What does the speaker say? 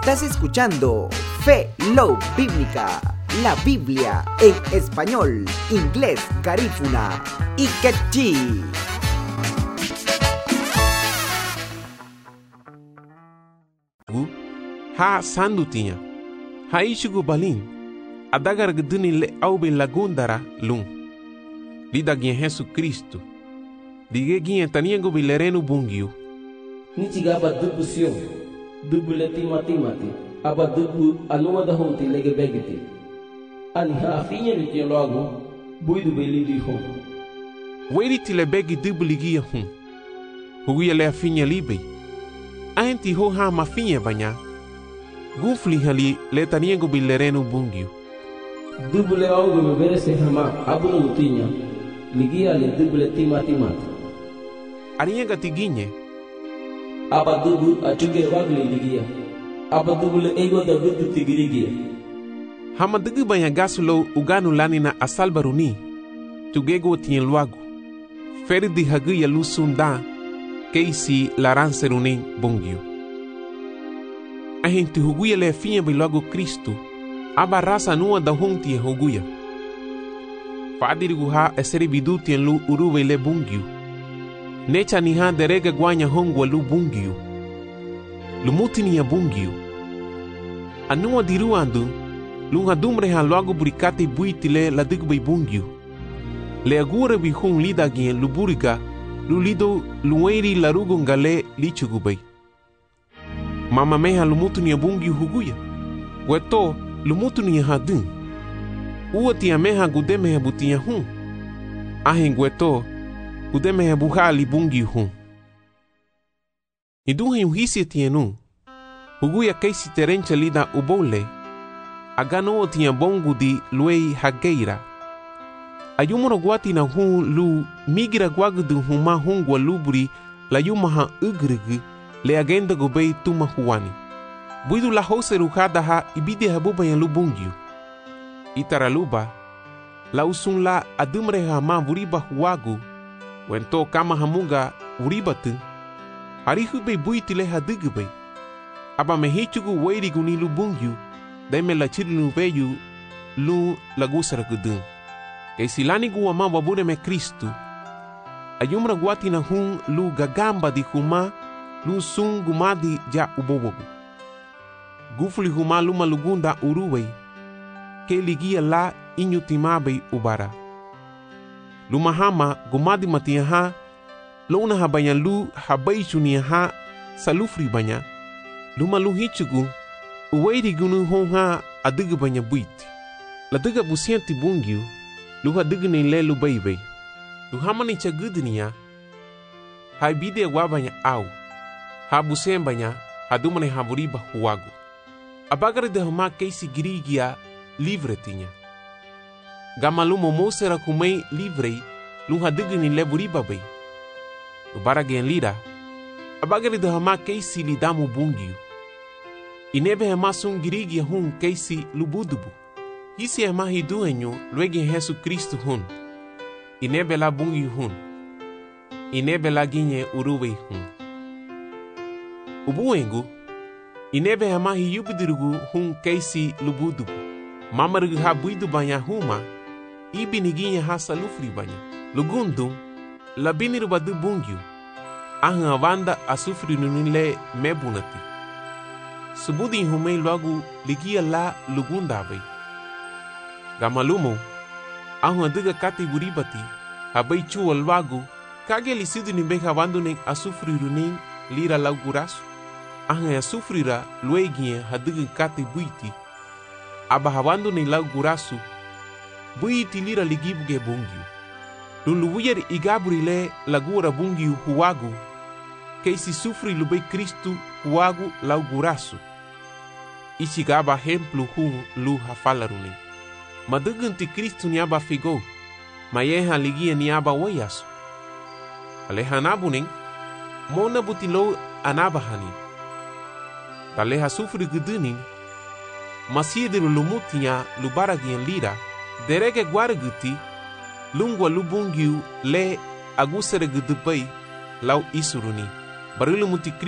Estás escuchando Fe, Love Bíblica, la Biblia en español, inglés, garífuna y quechí. Ha sandutinha, ha ishugu balin, adagar gduni le aube lagundara lung. Lida gien Jesu Cristo, dige gien taniengo bilerenu bungiu. Nichiga aba dubu siyo, dubu leti mati, aba dubu anuma da honti lege begeti. Ani ha afinha ni tien logo, buidu beli di hon. Weri tile begi dubu ligia hun, huguia le afinha libe. Aenti ho ha mafinha banya, gufli hali le taniengo bilerenu bungiu. Dubu le augo me verese hama, abu no tinha, ligia le dubu leti mati. Arienga tiginye, aba dubu achuge wagli ligia, aba dubu le ego da dubu tigirigia. Hama dugu banya gasulo uganu lanina asalbaruni, tugego tien luagu, feri di hagu ya lusunda, keisi laranserunin bungiu. Ahinti huguya le finha bilogo Cristo, aba rasa nua da honti huguya. Fadirigu ha eseri bidu tien lu uruwe le bungiu. Necha ni ha derega guanya hongwa lu bungiu. Lumutini ya bungiu. Anua diruandu, lu hadumre ha logo burikate buitile la digbe bungiu. Le agura bihun lida gien lu buriga, lu lido lueri larugo ngale lichugubay. Mama meha lumutuni ya bungiu huguya. Weto lumutuni ya hadun. Uati ya meha gudeme ya butia hun. Ahen weto gudeme ya buhali bungiu hun. Iduhe uhisi tienu. Huguya keisi terencha lida ubole. Agano tia bongu di luei hageira. Ayumoro guati na hun lu migira guagudu huma hungwa luburi la yumaha ugrigi le agenda gobei tuma huani. Buidu la hose rukada ha ibide habuba ya lubungiu. Itaraluba, la usun la adumre hama vuriba huagu, wento kama hamunga vuribatu, harihube buitile hadigube. Aba mehichugu weiri guni lubungiu, daime la chirilu veyu lu lagusara gudun. Kaisilani guwa ma wabure me Kristu, ayumra guati na hun lu gagamba di huma, lu sun gumadi ja ubobogu. Gufuli huma luma lugunda uruwei, ke ligia la inyutimabe ubara. Luma hama gumadi matia ha, luna habanya lu habaichunia ha salufri banya, luma lu hichugu, uweiri gunu hon ha adigu banya buiti. La diga busienti bungiu, lu adigu ni le lu baibei. Lu hamani chagudnia, ha ibide wabanya au, ha busien banya, ha dumane haburiba huagu. Abagare de hama keisi girigia livre tinha. Gamalu momosera kumei livrei lu hadigu ni leburiba bei. Ubara gen lira. Abagare de hama keisi lidamu bungiu. Inebe hama sun girigia hun keisi lubudubu. Hisi hama hiduenyo luege Jesu Cristo hun. Inebe la bungiu hun. Inebe la ginye uruwe hun. Ubuengu. Inebe hama hiyubidirugu hun keisi lubudubu. Mamarugu ha buidu banya huma, ibi niginha ha salufri banya. Lugundu, labiniru badu bungiu, ahan avanda asufri nunile mebunati. Subudi humei logo ligia la lugundave. Gamalumo, ahan diga kati buribati, habai chu alwagu, kage lisidu nimbe havandu ning asufri runing lira laugurasu. Ahan asufrira luegia hadiga kati buiti. Aba hawandu ni lau gurasu, buiti lira ligibuge bungiu. Luluwyer igaburi le lagura bungiu huagu, keisi sufri lube Kristu huagu lau gurasu. Ichigaba hemplu hun lu hafalaruni. Madugunti Kristu ni aba figo, mayeha ligia ni aba wayasu. Alehanabuning, mona butilo anabahani. Taleha sufri guduning, Masidiru lumutia lubaragien lira, derege guaraguti, lungwa lubungiu le agusere gudubai lau isuruni. Barilu muti